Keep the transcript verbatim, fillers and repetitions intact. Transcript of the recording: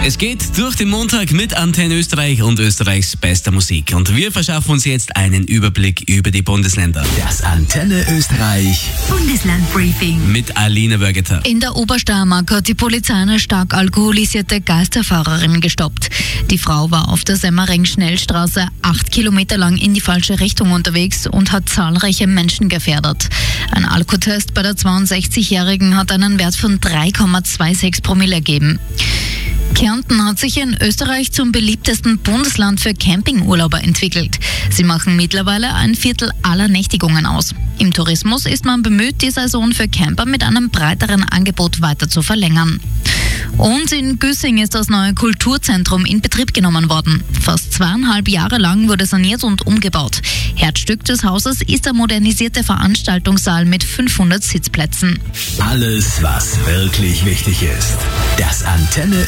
Es geht durch den Montag mit Antenne Österreich und Österreichs bester Musik. Und wir verschaffen uns jetzt einen Überblick über die Bundesländer. Das Antenne Österreich Bundeslandbriefing Mit Alina Wörgeter. In der Obersteiermark hat die Polizei eine stark alkoholisierte Geisterfahrerin gestoppt. Die Frau war auf der Semmering-Schnellstraße acht Kilometer lang in die falsche Richtung unterwegs und hat zahlreiche Menschen gefährdet. Ein Alkotest bei der zweiundsechzigjährigen hat einen Wert von drei Komma sechsundzwanzig Promille ergeben. Kärnten hat sich in Österreich zum beliebtesten Bundesland für Campingurlauber entwickelt. Sie machen mittlerweile ein Viertel aller Nächtigungen aus. Im Tourismus ist man bemüht, die Saison für Camper mit einem breiteren Angebot weiter zu verlängern. Und in Güssing ist das neue Kulturzentrum in Betrieb genommen worden. Fast zweieinhalb Jahre lang wurde saniert und umgebaut. Herzstück des Hauses ist der modernisierte Veranstaltungssaal mit fünfhundert Sitzplätzen. Alles, was wirklich wichtig ist. Das Antenne